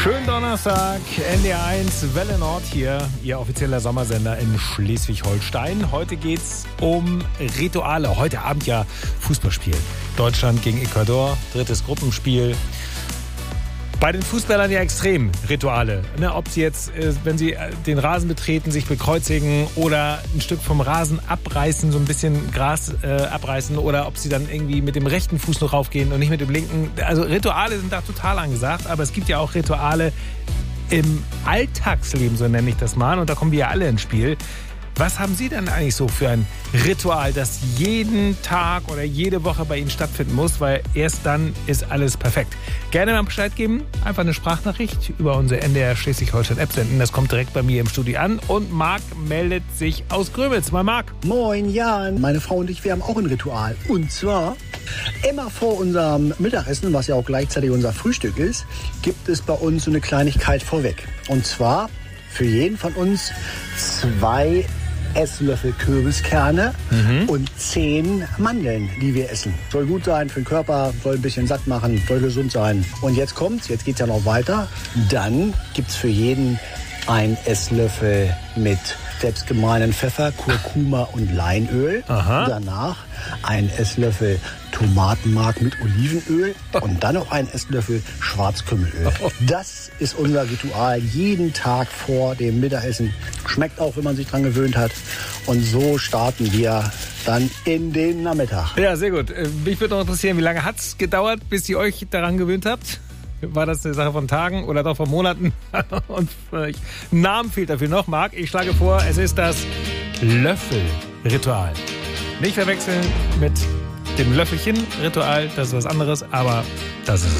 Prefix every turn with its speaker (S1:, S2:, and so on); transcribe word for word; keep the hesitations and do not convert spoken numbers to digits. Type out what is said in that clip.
S1: Schönen Donnerstag, N D R eins, Welle Nord hier, Ihr offizieller Sommersender in Schleswig-Holstein. Heute geht's um Rituale. Heute Abend ja Fußballspiel. Deutschland gegen Ecuador, drittes Gruppenspiel. Bei den Fußballern ja extrem Rituale. Ne, ob sie jetzt, wenn sie den Rasen betreten, sich bekreuzigen oder ein Stück vom Rasen abreißen, so ein bisschen Gras äh, abreißen, oder ob sie dann irgendwie mit dem rechten Fuß noch raufgehen und nicht mit dem linken. Also Rituale sind da total angesagt, aber es gibt ja auch Rituale im Alltagsleben, so nenne ich das mal. Und da kommen wir ja alle ins Spiel. Was haben Sie denn eigentlich so für ein Ritual, das jeden Tag oder jede Woche bei Ihnen stattfinden muss? Weil erst dann ist alles perfekt. Gerne mal Bescheid geben, einfach eine Sprachnachricht über unsere N D R Schleswig-Holstein-App senden. Das kommt direkt bei mir im Studio an. Und Marc meldet sich aus Grömitz. Mal Marc.
S2: Moin Jan, meine Frau und ich, wir haben auch ein Ritual. Und zwar, immer vor unserem Mittagessen, was ja auch gleichzeitig unser Frühstück ist, gibt es bei uns so eine Kleinigkeit vorweg. Und zwar für jeden von uns zwei Esslöffel Kürbiskerne mhm. und zehn Mandeln, die wir essen. Soll gut sein für den Körper, soll ein bisschen satt machen, soll gesund sein. Und jetzt kommt's, jetzt geht's ja noch weiter. Dann gibt's für jeden ein Esslöffel mit selbstgemahlenen Pfeffer, Kurkuma und Leinöl. Aha. Danach ein Esslöffel Tomatenmark mit Olivenöl und dann noch ein Esslöffel Schwarzkümmelöl. Das ist unser Ritual jeden Tag vor dem Mittagessen. Schmeckt auch, wenn man sich dran gewöhnt hat. Und so starten wir dann in den Nachmittag.
S1: Ja, sehr gut. Mich würde noch interessieren, wie lange hat es gedauert, bis ihr euch daran gewöhnt habt? War das eine Sache von Tagen oder doch von Monaten? Und vielleicht ein Namen fehlt dafür noch. Marc, ich schlage vor, es ist das Löffelritual. Nicht verwechseln mit dem Löffelchen-Ritual, das ist was anderes, aber das ist es.